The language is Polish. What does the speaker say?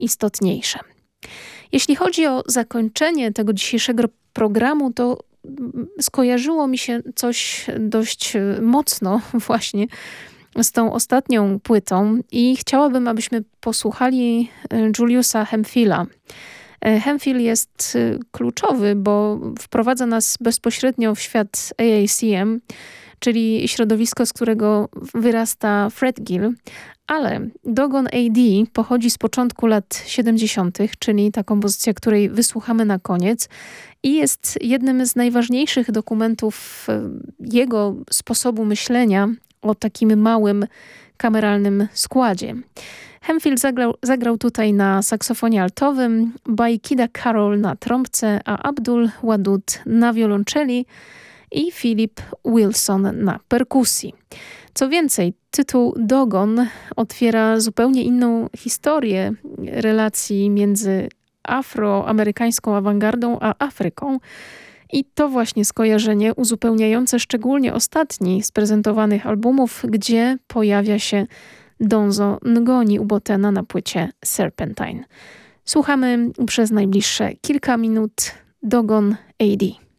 istotniejsze. Jeśli chodzi o zakończenie tego dzisiejszego programu, to skojarzyło mi się coś dość mocno właśnie z tą ostatnią płytą i chciałabym, abyśmy posłuchali Juliusa Hemphilla. Hemphill jest kluczowy, bo wprowadza nas bezpośrednio w świat AACM, czyli środowisko, z którego wyrasta Fred Gill, ale Doggone AD pochodzi z początku lat 70., czyli ta kompozycja, której wysłuchamy na koniec i jest jednym z najważniejszych dokumentów jego sposobu myślenia o takim małym, kameralnym składzie. Hemphill zagrał tutaj na saksofonie altowym, Baikida Carroll na trąbce, a Abdul Wadud na wiolonczeli i Philip Wilson na perkusji. Co więcej, tytuł Dogon otwiera zupełnie inną historię relacji między afroamerykańską awangardą a Afryką. I to właśnie skojarzenie uzupełniające szczególnie ostatni z prezentowanych albumów, gdzie pojawia się Donzo Ngoni Ubotena na płycie Serpentine. Słuchamy przez najbliższe kilka minut Dogon AD.